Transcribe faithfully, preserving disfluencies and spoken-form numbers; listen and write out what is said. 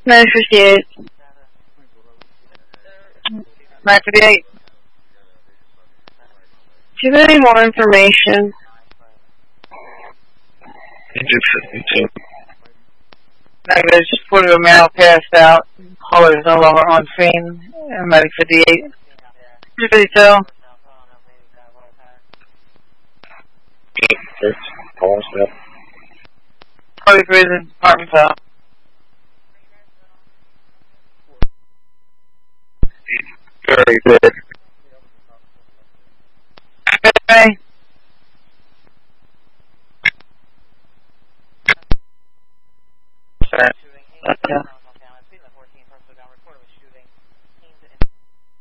nine fifty-eight. nine fifty-eight. Do you have any more information? fifty-two. Negative, just put a male passed out. Caller is no longer on scene. Medic fifty-eight. two fifty-two. Call step. forty-three is in department cell. Very good.